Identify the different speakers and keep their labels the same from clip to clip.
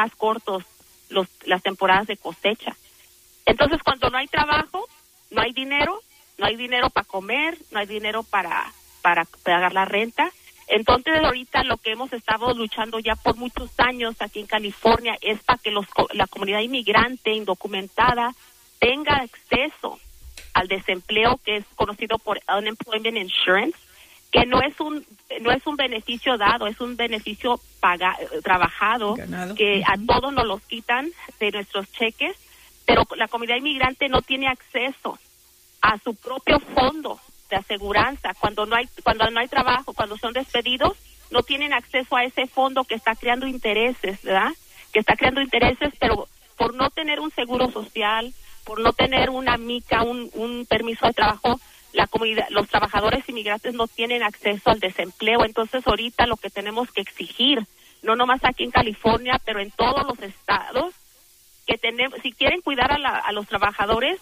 Speaker 1: más cortos las temporadas de cosecha. Entonces, cuando no hay trabajo, no hay dinero para comer, no hay dinero para pagar la renta. Entonces, ahorita lo que hemos estado luchando ya por muchos años aquí en California es para que la comunidad inmigrante indocumentada tenga acceso al desempleo, que es conocido por Unemployment Insurance, que no es un beneficio dado, es un beneficio trabajado, ganado, que a todos nos los quitan de nuestros cheques, pero la comunidad inmigrante no tiene acceso a su propio fondo de aseguranza. Cuando no hay trabajo, cuando son despedidos, no tienen acceso a ese fondo que está creando intereses, ¿verdad? Que está creando intereses, pero por no tener un seguro social, por no tener una mica, un permiso de trabajo, la comunidad, los trabajadores inmigrantes no tienen acceso al desempleo. Entonces, ahorita lo que tenemos que exigir, no nomás aquí en California, pero en todos los estados, que si quieren cuidar a los trabajadores,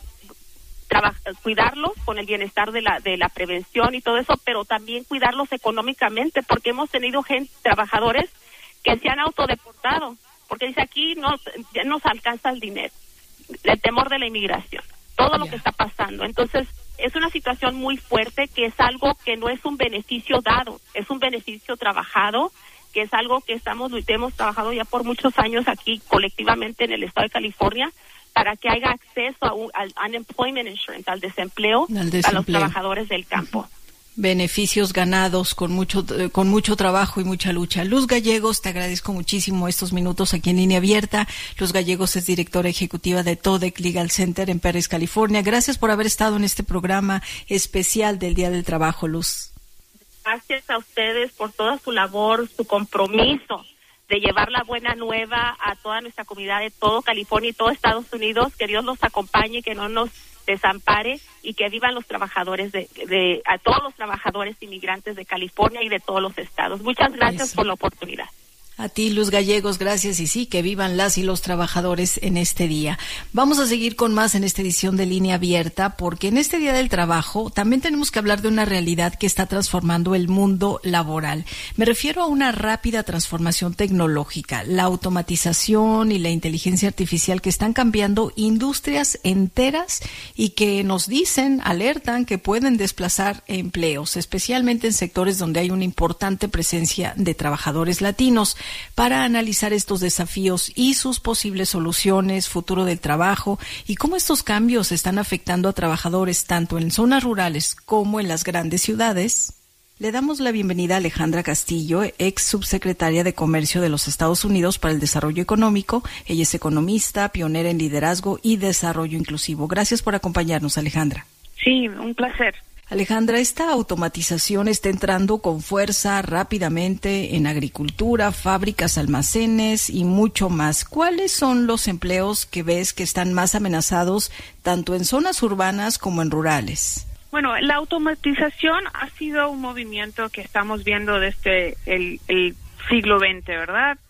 Speaker 1: cuidarlos con el bienestar de la prevención y todo eso, pero también cuidarlos económicamente, porque hemos tenido trabajadores que se han autodeportado, porque dice aquí ya nos alcanza el dinero, el temor de la inmigración, todo lo que está pasando. Entonces, es una situación muy fuerte, que es algo que no es un beneficio dado, es un beneficio trabajado, que es algo que hemos trabajado ya por muchos años aquí colectivamente en el estado de California, para que haya acceso al Unemployment Insurance, al desempleo a los trabajadores del campo.
Speaker 2: Beneficios ganados con mucho trabajo y mucha lucha. Luz Gallegos, te agradezco muchísimo estos minutos aquí en Línea Abierta. Luz Gallegos es directora ejecutiva de TODEC Legal Center en Perris, California. Gracias por haber estado en este programa especial del Día del Trabajo, Luz.
Speaker 1: Gracias a ustedes por toda su labor, su compromiso de llevar la buena nueva a toda nuestra comunidad de todo California y todo Estados Unidos. Que Dios los acompañe, que no nos desampare, y que vivan los trabajadores a todos los trabajadores inmigrantes de California y de todos los estados. Muchas gracias por la oportunidad.
Speaker 2: A ti, Luz Gallegos, gracias, y sí, que vivan las y los trabajadores en este día. Vamos a seguir con más en esta edición de Línea Abierta, porque en este Día del Trabajo también tenemos que hablar de una realidad que está transformando el mundo laboral. Me refiero a una rápida transformación tecnológica, la automatización y la inteligencia artificial que están cambiando industrias enteras y que nos alertan que pueden desplazar empleos, especialmente en sectores donde hay una importante presencia de trabajadores latinos. Para analizar estos desafíos y sus posibles soluciones, futuro del trabajo y cómo estos cambios están afectando a trabajadores tanto en zonas rurales como en las grandes ciudades, le damos la bienvenida a Alejandra Castillo, ex subsecretaria de Comercio de los Estados Unidos para el Desarrollo Económico. Ella es economista, pionera en liderazgo y desarrollo inclusivo. Gracias por acompañarnos, Alejandra.
Speaker 3: Sí, un placer.
Speaker 2: Alejandra, esta automatización está entrando con fuerza rápidamente en agricultura, fábricas, almacenes y mucho más. ¿Cuáles son los empleos que ves que están más amenazados tanto en zonas urbanas como en rurales?
Speaker 3: Bueno, la automatización ha sido un movimiento que estamos viendo desde el siglo XX, ¿verdad?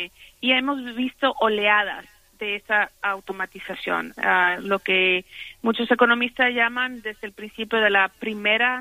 Speaker 3: Y hemos visto oleadas de esa automatización, lo que muchos economistas llaman desde el principio de la primera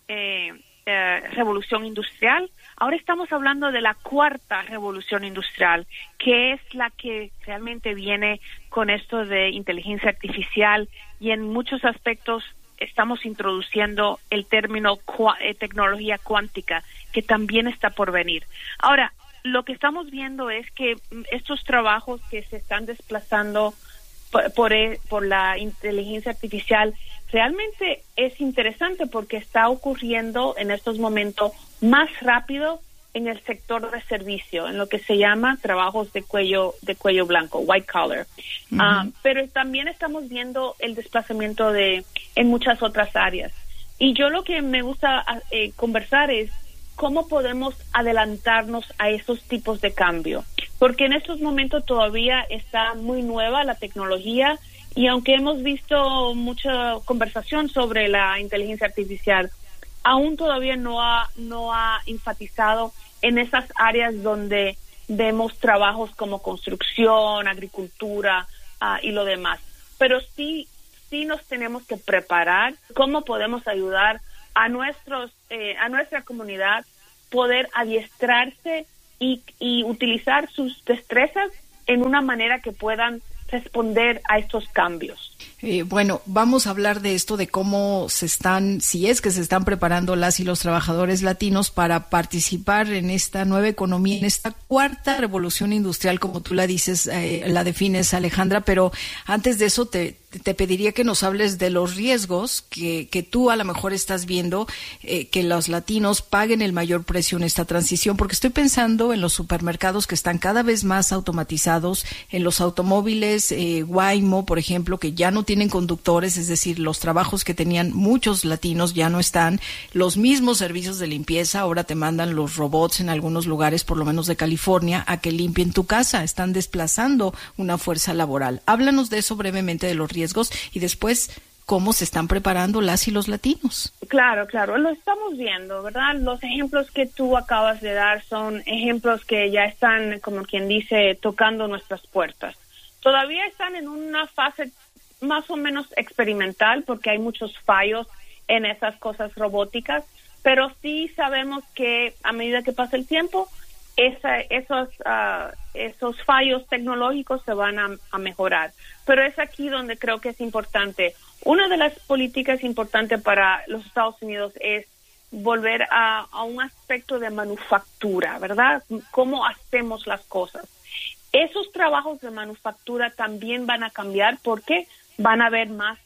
Speaker 3: revolución industrial. Ahora estamos hablando de la cuarta revolución industrial, que es la que realmente viene con esto de inteligencia artificial, y en muchos aspectos estamos introduciendo el término tecnología cuántica, que también está por venir. Ahora, lo que estamos viendo es que estos trabajos que se están desplazando por la inteligencia artificial realmente es interesante, porque está ocurriendo en estos momentos más rápido en el sector de servicio, en lo que se llama trabajos de cuello blanco, white collar. Uh-huh. Pero también estamos viendo el desplazamiento en muchas otras áreas. Y yo lo que me gusta conversar es cómo podemos adelantarnos a esos tipos de cambio, porque en estos momentos todavía está muy nueva la tecnología, y aunque hemos visto mucha conversación sobre la inteligencia artificial, aún todavía no ha enfatizado en esas áreas donde vemos trabajos como construcción, agricultura y lo demás. Pero sí nos tenemos que preparar cómo podemos ayudar a nuestra comunidad poder adiestrarse y utilizar sus destrezas en una manera que puedan responder a estos cambios.
Speaker 2: Bueno, vamos a hablar de esto, de cómo si es que se están preparando las y los trabajadores latinos para participar en esta nueva economía, en esta cuarta revolución industrial, como tú la dices, la defines, Alejandra, pero antes de eso te pediría que nos hables de los riesgos que tú a lo mejor estás viendo, que los latinos paguen el mayor precio en esta transición, porque estoy pensando en los supermercados que están cada vez más automatizados, en los automóviles, Waymo, por ejemplo, que ya no tienen conductores, es decir, los trabajos que tenían muchos latinos ya no están, los mismos servicios de limpieza, ahora te mandan los robots en algunos lugares, por lo menos de California, a que limpien tu casa, están desplazando una fuerza laboral. Háblanos de eso brevemente, de los riesgos, y después cómo se están preparando las y los latinos.
Speaker 3: Claro, lo estamos viendo, ¿verdad? Los ejemplos que tú acabas de dar son ejemplos que ya están, como quien dice, tocando nuestras puertas. Todavía están en una fase más o menos experimental porque hay muchos fallos en esas cosas robóticas, pero sí sabemos que a medida que pasa el tiempo, esos fallos tecnológicos se van a mejorar. Pero es aquí donde creo que es importante. Una de las políticas importantes para los Estados Unidos es volver a un aspecto de manufactura, ¿verdad? Cómo hacemos las cosas. Esos trabajos de manufactura también van a cambiar porque van a haber más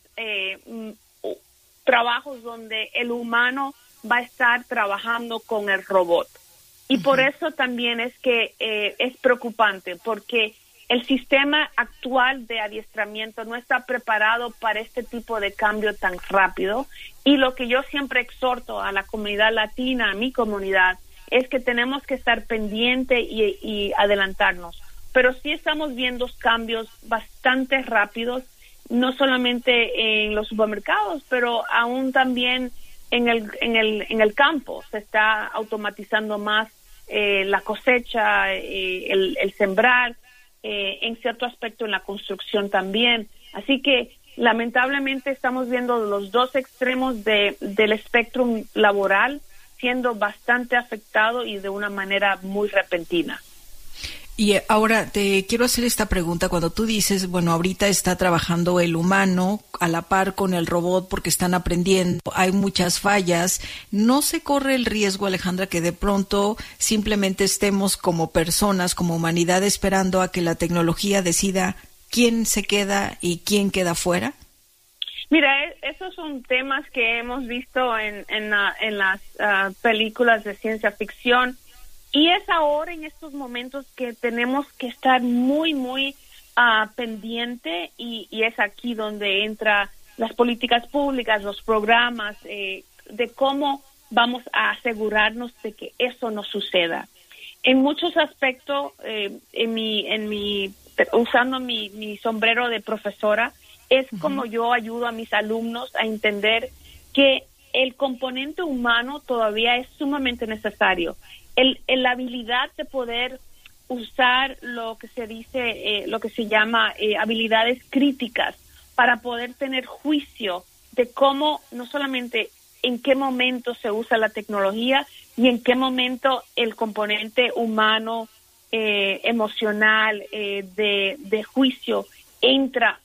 Speaker 3: trabajos donde el humano va a estar trabajando con el robot. Y por eso también es que es preocupante, porque el sistema actual de adiestramiento no está preparado para este tipo de cambio tan rápido. Y lo que yo siempre exhorto a la comunidad latina, a mi comunidad, es que tenemos que estar pendientes y adelantarnos. Pero sí estamos viendo cambios bastante rápidos, no solamente en los supermercados, pero aún también en el campo. Se está automatizando más la cosecha, el sembrar, en cierto aspecto en la construcción también. Así que lamentablemente estamos viendo los dos extremos del espectro laboral siendo bastante afectado y de una manera muy repentina.
Speaker 2: Y ahora te quiero hacer esta pregunta. Cuando tú dices, bueno, ahorita está trabajando el humano a la par con el robot porque están aprendiendo, hay muchas fallas, ¿no se corre el riesgo, Alejandra, que de pronto simplemente estemos como personas, como humanidad, esperando a que la tecnología decida quién se queda y quién queda fuera?
Speaker 3: Mira, esos son temas que hemos visto en las películas de ciencia ficción. Y es ahora, en estos momentos, que tenemos que estar muy, muy pendiente y es aquí donde entran las políticas públicas, los programas, de cómo vamos a asegurarnos de que eso no suceda. En muchos aspectos, usando mi sombrero de profesora, es como yo ayudo a mis alumnos a entender que el componente humano todavía es sumamente necesario. La habilidad de poder usar lo que se dice, lo que se llama habilidades críticas para poder tener juicio de cómo, no solamente en qué momento se usa la tecnología y en qué momento el componente humano, emocional, de juicio entra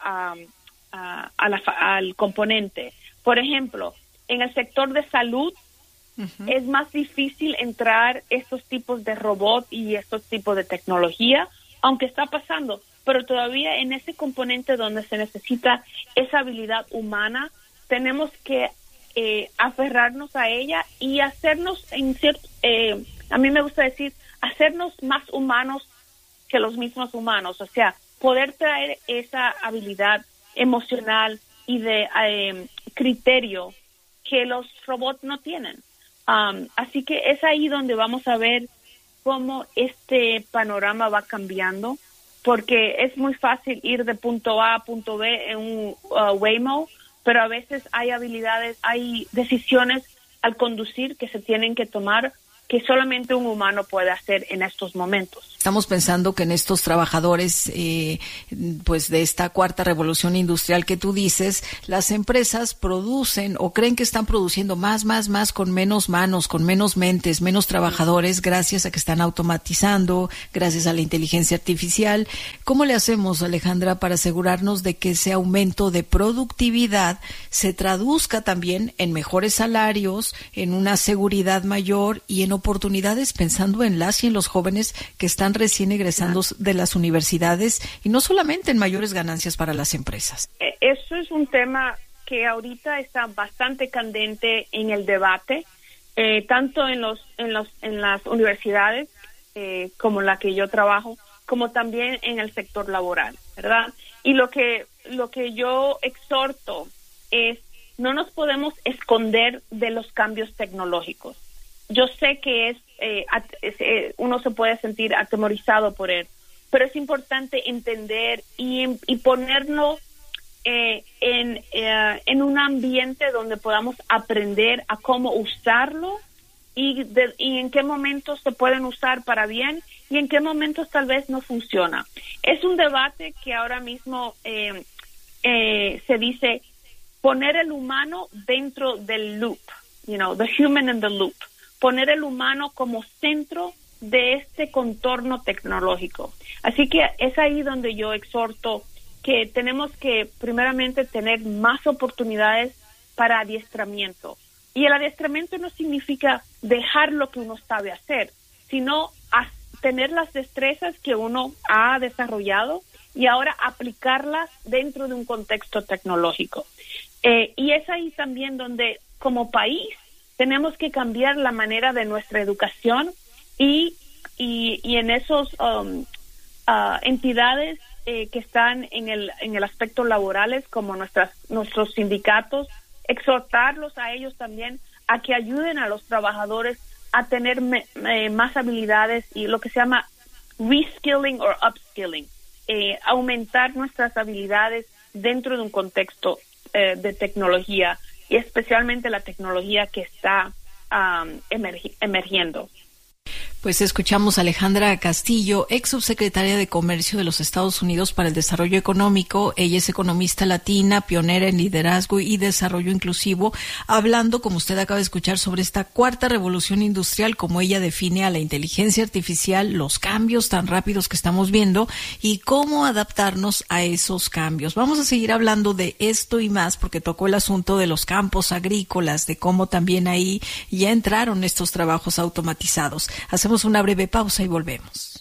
Speaker 3: al componente. Por ejemplo, en el sector de salud, es más difícil entrar estos tipos de robot y estos tipos de tecnología, aunque está pasando, pero todavía en ese componente donde se necesita esa habilidad humana, tenemos que aferrarnos a ella y hacernos, a mí me gusta decir, hacernos más humanos que los mismos humanos, o sea, poder traer esa habilidad emocional y de criterio que los robots no tienen. Así que es ahí donde vamos a ver cómo este panorama va cambiando, porque es muy fácil ir de punto A a punto B en un Waymo, pero a veces hay habilidades, hay decisiones al conducir que se tienen que tomar que solamente un humano puede hacer en estos momentos.
Speaker 2: Estamos pensando que en estos trabajadores, pues de esta cuarta revolución industrial que tú dices, las empresas producen o creen que están produciendo más con menos manos, con menos mentes, menos trabajadores, gracias a que están automatizando, gracias a la inteligencia artificial. ¿Cómo le hacemos, Alejandra, para asegurarnos de que ese aumento de productividad se traduzca también en mejores salarios, en una seguridad mayor y en oportunidades, pensando en las y en los jóvenes que están recién egresando de las universidades, y no solamente en mayores ganancias para las empresas?
Speaker 3: Eso es un tema que ahorita está bastante candente en el debate, tanto en las universidades como la que yo trabajo, como también en el sector laboral, ¿verdad? Y lo que yo exhorto es: no nos podemos esconder de los cambios tecnológicos. Yo sé que uno se puede sentir atemorizado por él, pero es importante entender y ponernos en un ambiente donde podamos aprender a cómo usarlo y en qué momentos se pueden usar para bien y en qué momentos tal vez no funciona. Es un debate que ahora mismo se dice poner el humano dentro del loop, the human in the loop, poner el humano como centro de este contorno tecnológico. Así que es ahí donde yo exhorto que tenemos que primeramente tener más oportunidades para adiestramiento. Y el adiestramiento no significa dejar lo que uno sabe hacer, sino tener las destrezas que uno ha desarrollado y ahora aplicarlas dentro de un contexto tecnológico. Y es ahí también donde, como país, tenemos que cambiar la manera de nuestra educación y en esos entidades que están en el aspecto laborales, como nuestros sindicatos, exhortarlos a ellos también a que ayuden a los trabajadores a tener más habilidades y lo que se llama reskilling o upskilling, aumentar nuestras habilidades dentro de un contexto de tecnología, y especialmente la tecnología que está emergiendo.
Speaker 2: Pues escuchamos a Alejandra Castillo, ex subsecretaria de Comercio de los Estados Unidos para el Desarrollo Económico. Ella es economista latina, pionera en liderazgo y desarrollo inclusivo, hablando, como usted acaba de escuchar, sobre esta cuarta revolución industrial, como ella define a la inteligencia artificial, los cambios tan rápidos que estamos viendo y cómo adaptarnos a esos cambios. Vamos a seguir hablando de esto y más, porque tocó el asunto de los campos agrícolas, de cómo también ahí ya entraron estos trabajos automatizados. Hacemos una breve pausa y volvemos.